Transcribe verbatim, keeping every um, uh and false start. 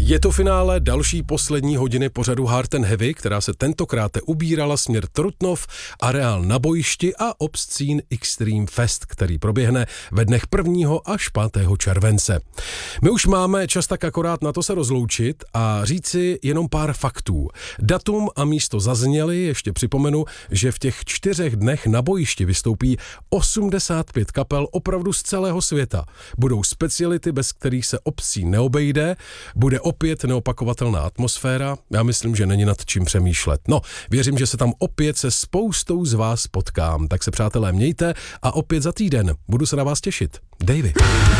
Je to finále další poslední hodiny pořadu Hard and Heavy, která se tentokrát ubírala směr Trutnov, areál na bojišti a Obscene Extreme Fest, který proběhne ve dnech prvního až pátého července. My už máme čas tak akorát na to se rozloučit a říci jenom pár faktů. Datum a místo zazněly, ještě připomenu, že v těch čtyřech dnech na bojišti vystoupí osmdesát pět kapel opravdu z celého světa. Budou speciality, bez kterých se Obscene neobejde, bude opět neopakovatelná atmosféra, já myslím, že není nad čím přemýšlet. No, věřím, že se tam opět se spoustou z vás potkám, tak se přátelé mějte a opět za týden budu se na vás těšit. Davey.